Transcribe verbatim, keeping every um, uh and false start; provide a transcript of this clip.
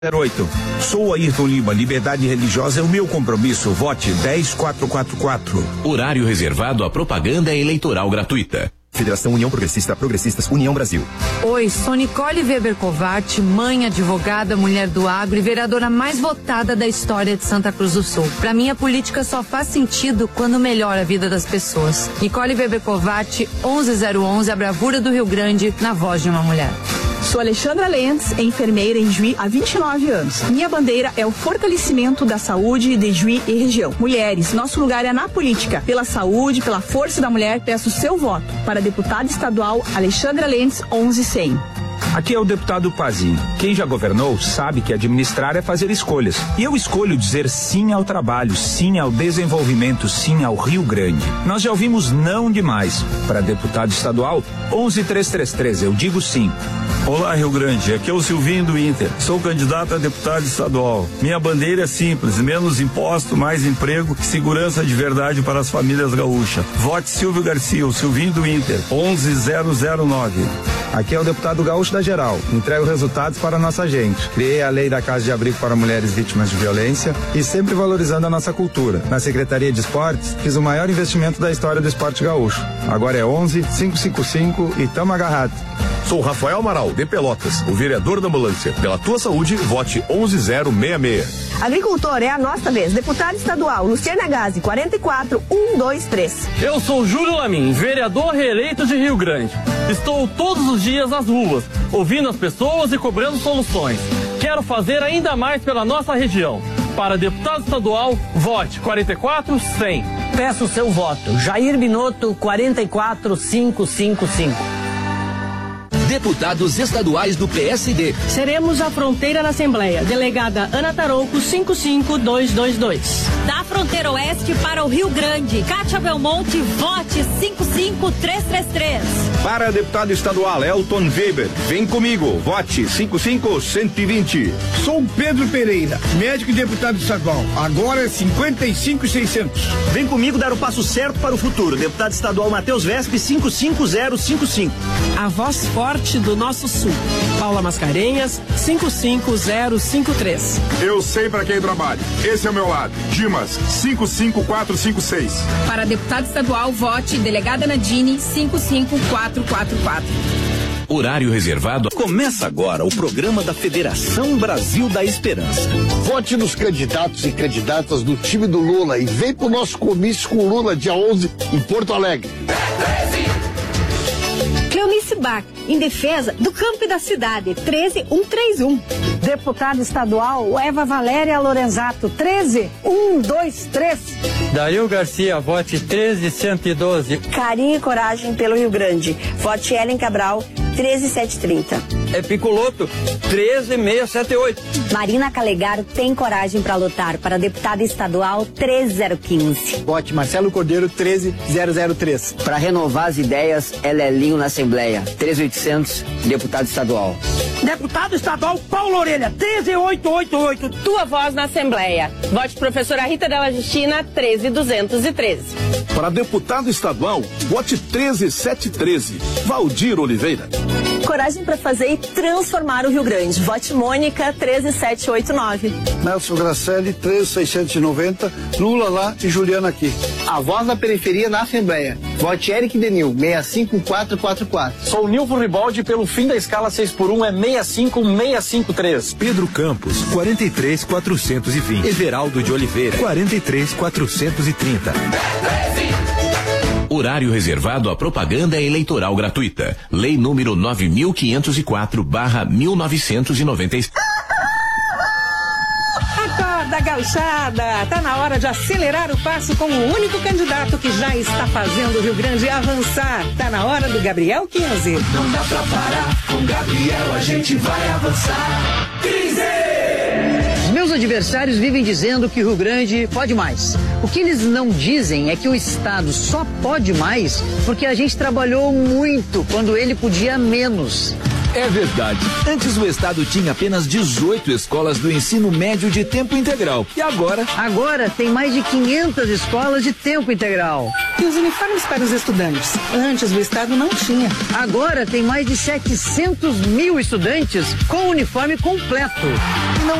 zero oito. Sou Ayrton Lima, liberdade religiosa é o meu compromisso. Vote dez quatro quatro quatro. Horário reservado à propaganda eleitoral gratuita. Federação União Progressista, Progressistas, União Brasil. Oi, sou Nicole Weber Covatti, mãe, advogada, mulher do agro e vereadora mais votada da história de Santa Cruz do Sul. Pra mim, a política só faz sentido quando melhora a vida das pessoas. Nicole Weber Covatti, onze zero onze, a bravura do Rio Grande, na voz de uma mulher. Sou Alexandra Lentz, enfermeira em Juí há vinte e nove anos. Minha bandeira é o fortalecimento da saúde de Juí e região. Mulheres, nosso lugar é na política. Pela saúde, pela força da mulher, peço seu voto para deputada estadual Alexandra Lentz, onze cem. Aqui é o deputado Pazinho. Quem já governou sabe que administrar é fazer escolhas. E eu escolho dizer sim ao trabalho, sim ao desenvolvimento, sim ao Rio Grande. Nós já ouvimos não demais. Para deputado estadual, onze três três três, eu digo sim. Olá, Rio Grande, aqui é o Silvinho do Inter. Sou candidato a deputado estadual. Minha bandeira é simples, menos imposto, mais emprego e segurança de verdade para as famílias gaúchas. Vote Silvio Garcia, o Silvinho do Inter, onze zero zero nove. Aqui é o deputado gaúcho da Geral. Entrego resultados para a nossa gente. Criei a lei da Casa de Abrigo para mulheres vítimas de violência e sempre valorizando a nossa cultura. Na Secretaria de Esportes, fiz o maior investimento da história do esporte gaúcho. Agora é onze cinco cinco cinco e tamo agarrado. Sou Rafael Amaral, de Pelotas, o vereador da ambulância. Pela tua saúde, vote onze zero seis seis. Agricultor, é a nossa vez. Deputado estadual, Luciana Gazi, quarenta e quatro um dois três. Eu sou Júlio Lamin, vereador reeleito de Rio Grande. Estou todos os dias nas ruas, ouvindo as pessoas e cobrando soluções. Quero fazer ainda mais pela nossa região. Para deputado estadual, vote quarenta e quatro cem. Peço seu voto. Jair Binotto, quarenta e quatro quinhentos e cinquenta e cinco. Deputados estaduais do P S D. Seremos a fronteira na Assembleia. Delegada Ana Tarouco, cinco cinco dois dois dois. Da fronteira oeste para o Rio Grande. Kátia Belmonte, vote cinco cinco três três três. Para deputado estadual Elton Weber, vem comigo, vote cinco cinco cento e vinte. Sou Pedro Pereira, médico e deputado estadual. Agora é cinquenta e cinco seiscentos. Vem comigo dar o passo certo para o futuro. Deputado estadual Matheus Vespe, cinco cinco zero cinco cinco. A voz forte do nosso sul. Paula Mascarenhas, cinco cinco zero cinco três. Eu sei para quem trabalho. Esse é o meu lado. Dimas, cinco cinco quatro cinco seis. Para deputado estadual, vote delegada Nadine, cinco cinco quatro quatro quatro. Horário reservado. Começa agora o programa da Federação Brasil da Esperança. Vote nos candidatos e candidatas do time do Lula e vem pro nosso comício com o Lula dia onze em Porto Alegre. Cleonice Bach, em defesa do campo e da cidade, treze um três um. Deputado estadual, Eva Valéria Lorenzato, treze um dois três. Dario Garcia, vote treze cento e doze. Carinho e coragem pelo Rio Grande, vote Ellen Cabral, treze sete trinta. É Picoloto, treze seis sete oito. Marina Calegaro tem coragem para lutar para deputada estadual treze zero quinze. Vote Marcelo Cordeiro, treze zero zero três. Para renovar as ideias, é Lelinho na Assembleia, treze oitocentos, deputado estadual. Deputado estadual Paulo Orelha, treze oito oito oito. Tua voz na Assembleia. Vote professora Rita Della Justina, treze duzentos e treze. Para deputado estadual, vote treze sete treze. Valdir Oliveira. Coragem para fazer e transformar o Rio Grande. Vote Mônica, treze sete oito nove. Nelson Gracelli, treze seiscentos e noventa. Lula lá e Juliana aqui. A voz da periferia na Assembleia. Vote Eric Denil, seis cinco quatro quatro quatro. Sou Nilton Ribaldi, pelo fim da escala seis por um é seis cinco seis cinco três. Pedro Campos, quarenta e três quatrocentos e vinte. Everaldo de Oliveira, quarenta e três quatrocentos e trinta. Horário reservado à propaganda eleitoral gratuita. Lei número nove mil quinhentos e quatro barra mil novecentos e noventa e seis. Acorda, gauchada! Tá na hora de acelerar o passo com o único candidato que já está fazendo o Rio Grande avançar. Tá na hora do Gabriel quinze. Não dá pra parar, com Gabriel a gente vai avançar. quinze! Meus adversários vivem dizendo que o Rio Grande pode mais. O que eles não dizem é que o Estado só pode mais porque a gente trabalhou muito quando ele podia menos. É verdade. Antes o estado tinha apenas dezoito escolas do ensino médio de tempo integral. E agora? Agora tem mais de quinhentas escolas de tempo integral. E os uniformes para os estudantes? Antes o estado não tinha. Agora tem mais de setecentos mil estudantes com uniforme completo. E não